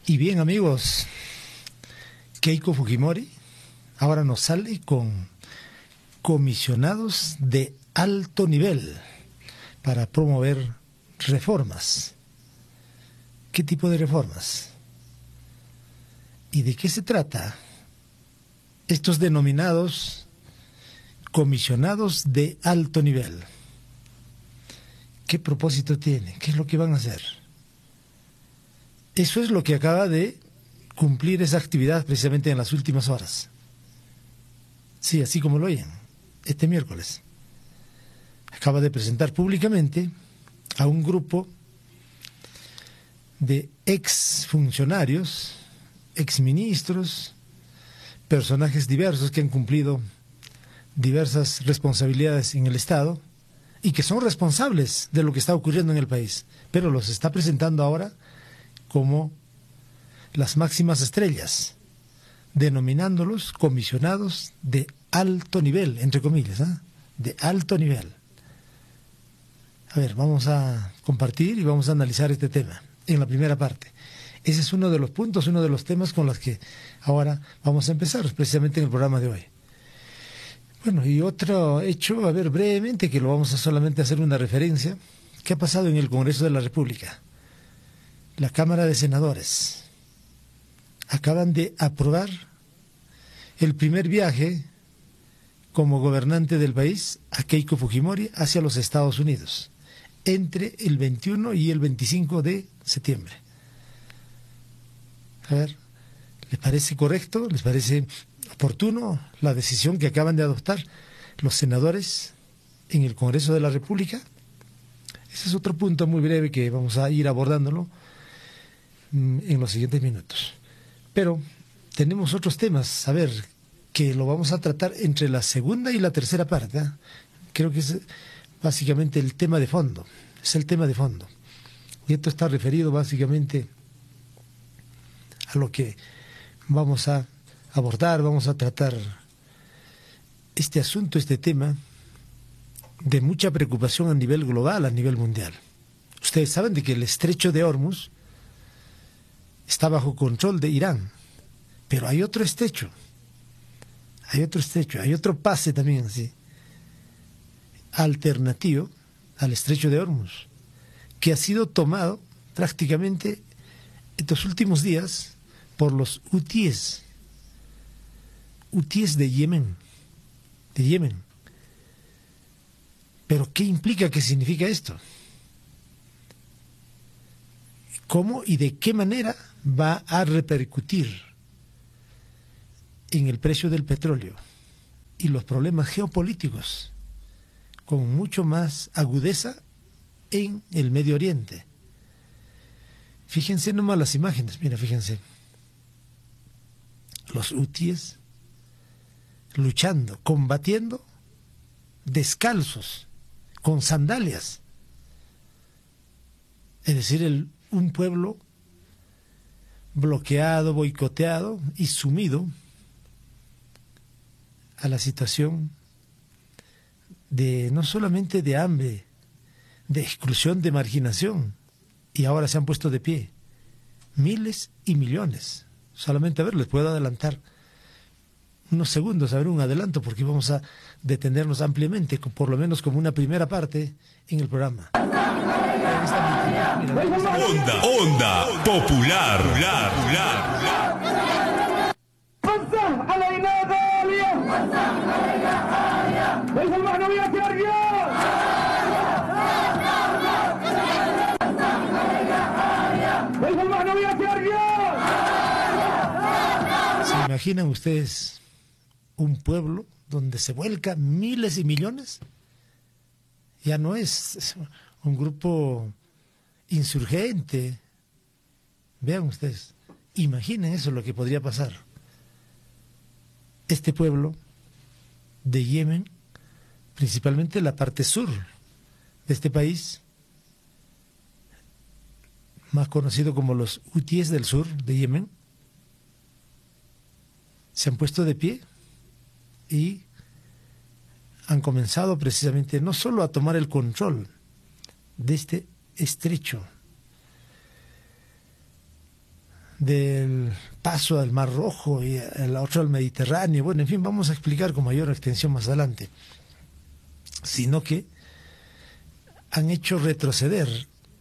Y bien, amigos, Keiko Fujimori ahora nos sale con comisionados de alto nivel para promover reformas. ¿Qué tipo de reformas? ¿Y de qué se trata? Estos denominados comisionados de alto nivel. ¿Qué propósito tienen? ¿Qué es lo que van a hacer? Eso es lo que acaba de cumplir esa actividad precisamente en las últimas horas. Sí, así como lo oyen, este miércoles. Acaba de presentar públicamente a un grupo de exfuncionarios, exministros, personajes diversos que han cumplido diversas responsabilidades en el Estado y que son responsables de lo que está ocurriendo en el país, pero los está presentando ahora como las máximas estrellas, denominándolos comisionados de alto nivel, entre comillas, de alto nivel. A ver, vamos a compartir y vamos a analizar este tema en la primera parte. Ese es uno de los puntos, uno de los temas con los que ahora vamos a empezar, precisamente en el programa de hoy. Bueno, y otro hecho, a ver, brevemente, que lo vamos a solamente hacer una referencia, ¿qué ha pasado en el Congreso de la República? La Cámara de Senadores acaban de aprobar el primer viaje como gobernante del país a Keiko Fujimori hacia los Estados Unidos, entre el 21 y el 25 de septiembre. A ver, ¿les parece correcto? ¿Les parece oportuno la decisión que acaban de adoptar los senadores en el Congreso de la República? Ese es otro punto muy breve que vamos a ir abordándolo en los siguientes minutos. Pero tenemos otros temas, a ver, que lo vamos a tratar entre la segunda y la tercera parte. Creo que es básicamente el tema de fondo, es el tema de fondo. Y esto está referido básicamente a lo que vamos a abordar, vamos a tratar este asunto, este tema de mucha preocupación a nivel global, a nivel mundial. Ustedes saben de que el estrecho de Hormuz está bajo control de Irán, pero hay otro estrecho, hay otro pase también así, alternativo al estrecho de Hormuz, que ha sido tomado prácticamente estos últimos días por los hutíes de Yemen, Pero ¿qué implica, qué significa esto? ¿Cómo y de qué manera va a repercutir en el precio del petróleo y los problemas geopolíticos con mucho más agudeza en el Medio Oriente? Fíjense nomás las imágenes, mira, fíjense. Los hutíes luchando, combatiendo, descalzos, con sandalias. Es decir, un pueblo bloqueado, boicoteado y sumido a la situación de no solamente de hambre, de exclusión, de marginación, y ahora se han puesto de pie miles y millones. Solamente, a ver, les puedo adelantar unos segundos, a ver, un adelanto, porque vamos a detenernos ampliamente, por lo menos como una primera parte en el programa. Onda Popular. ¿Se imaginan ustedes un pueblo donde se vuelcan miles y millones? Ya no es un grupo insurgente. Vean ustedes, imaginen eso, lo que podría pasar. Este pueblo de Yemen, principalmente la parte sur de este país, más conocido como los hutíes del sur de Yemen, se han puesto de pie y han comenzado precisamente no solo a tomar el control de este estrecho del paso al Mar Rojo y el otro al Mediterráneo. Bueno, en fin, vamos a explicar con mayor extensión más adelante. Sino que han hecho retroceder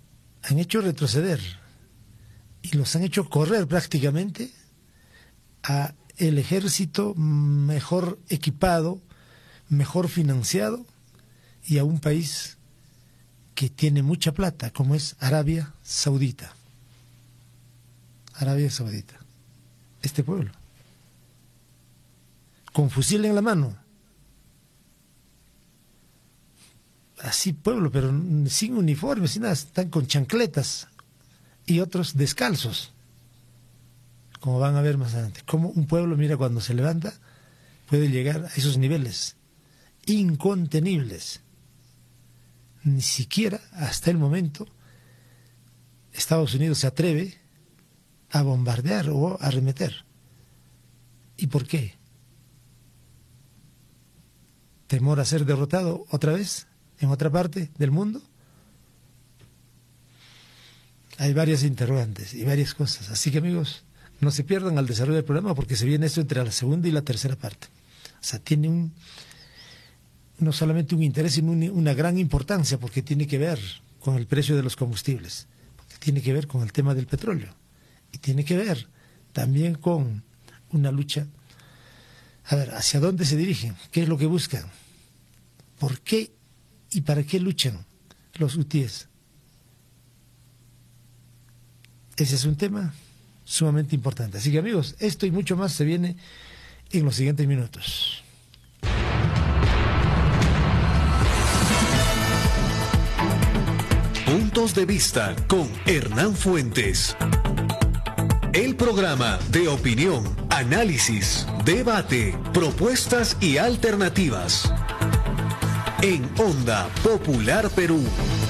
y los han hecho correr prácticamente a el ejército mejor equipado, mejor financiado y a un país que tiene mucha plata, como es Arabia Saudita. Arabia Saudita. Este pueblo. Con fusil en la mano. Así pueblo, pero sin uniforme, sin nada. Están con chancletas y otros descalzos. Como van a ver más adelante. Como un pueblo, mira, cuando se levanta, puede llegar a esos niveles incontenibles. Ni siquiera hasta el momento Estados Unidos se atreve a bombardear o a arremeter. ¿Y por qué? ¿Temor a ser derrotado otra vez en otra parte del mundo? Hay varias interrogantes y varias cosas. Así que, amigos, no se pierdan al desarrollo del programa, porque se viene esto entre la segunda y la tercera parte. O sea, tiene no solamente un interés, sino una gran importancia, porque tiene que ver con el precio de los combustibles, porque tiene que ver con el tema del petróleo, y tiene que ver también con una lucha. A ver, ¿hacia dónde se dirigen? ¿Qué es lo que buscan? ¿Por qué y para qué luchan los hutíes? Ese es un tema sumamente importante. Así que, amigos, esto y mucho más se viene en los siguientes minutos. Puntos de vista con Hernán Fuentes. El programa de opinión, análisis, debate, propuestas y alternativas. En Onda Popular Perú.